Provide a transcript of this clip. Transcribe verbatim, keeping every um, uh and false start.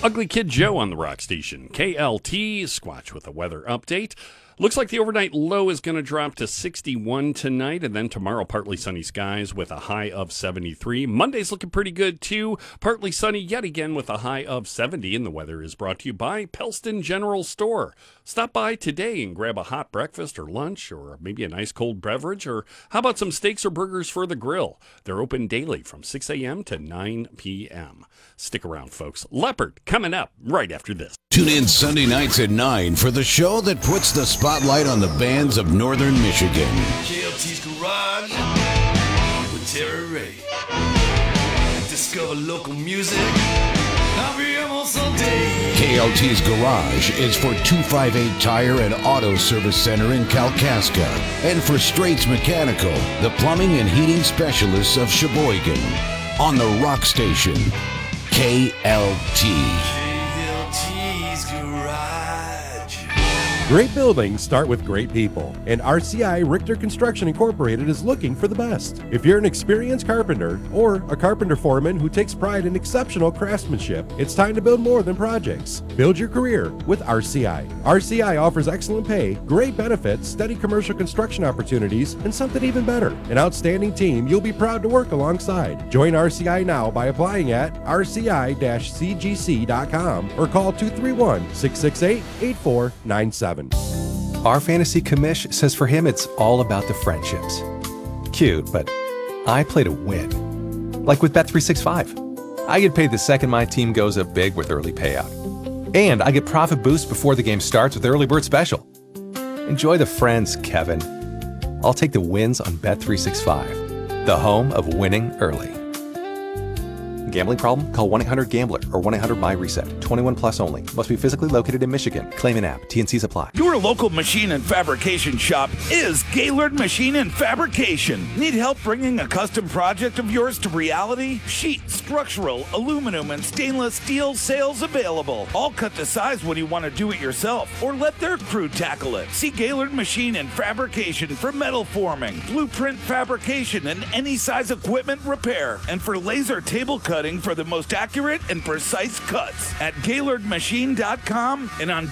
Ugly Kid Joe on the Rock Station. K L T, Squatch with a weather update. Looks like the overnight low is going to drop to sixty-one tonight, and then tomorrow partly sunny skies with a high of seventy-three. Monday's looking pretty good, too. Partly sunny yet again with a high of seventy, and the weather is brought to you by Pelston General Store. Stop by today and grab a hot breakfast or lunch or maybe a nice cold beverage, or how about some steaks or burgers for the grill? They're open daily from six a.m. to nine p.m. Stick around, folks. Leopard coming up right after this. Tune in Sunday nights at nine for the show that puts the spotlight on the bands of Northern Michigan. K L T's Garage with Terry Ray. Discover local music. I'll be almost all day. K L T's Garage is for two fifty-eight Tire and Auto Service Center in Kalkaska. And for Straits Mechanical, the plumbing and heating specialists of Sheboygan. On the Rock Station, K L T. K L T's Garage. Great buildings start with great people, and R C I Richter Construction Incorporated is looking for the best. If you're an experienced carpenter or a carpenter foreman who takes pride in exceptional craftsmanship, it's time to build more than projects. Build your career with R C I. R C I offers excellent pay, great benefits, steady commercial construction opportunities, and something even better, an outstanding team you'll be proud to work alongside. Join R C I now by applying at r c i dash c g c dot com or call two three one, six six eight, eight four nine seven. Our fantasy commish says for him it's all about the friendships. Cute, but I play to win. Like with Bet three sixty-five. I get paid the second my team goes up big with early payout. And I get profit boost before the game starts with Early Bird Special. Enjoy the friends, Kevin. I'll take the wins on Bet three sixty-five, the home of winning early. Gambling problem? Call one eight hundred gambler or one eight hundred my reset. twenty-one plus only. Must be physically located in Michigan. Claim an app. T N Cs apply. Your local machine and fabrication shop is Gaylord Machine and Fabrication. Need help bringing a custom project of yours to reality? Sheet, structural, aluminum, and stainless steel sales available. All cut to size when you want to do it yourself or let their crew tackle it. See Gaylord Machine and Fabrication for metal forming, blueprint fabrication, and any size equipment repair. And for laser table cutting for the most accurate and precise cuts at Gaylord Machine dot com and on